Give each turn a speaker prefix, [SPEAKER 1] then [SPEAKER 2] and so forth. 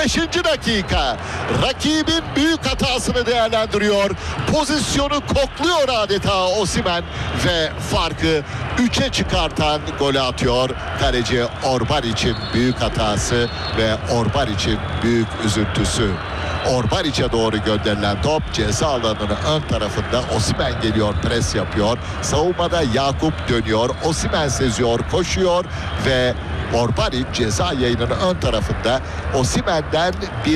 [SPEAKER 1] 45. dakika. Rakibin büyük hatasını değerlendiriyor. Pozisyonu kokluyor adeta Osimhen ve farkı 3'e çıkartan golü atıyor. Kaleci Orban için büyük hatası ve Orban için büyük üzüntüsü. Orbaniç'e doğru gönderilen top ceza alanının ön tarafında. Osimhen geliyor, pres yapıyor. Savunmada Yakup dönüyor. Osimhen seziyor, koşuyor ve Orbaniç ceza yayının ön tarafında Osimhen'den bir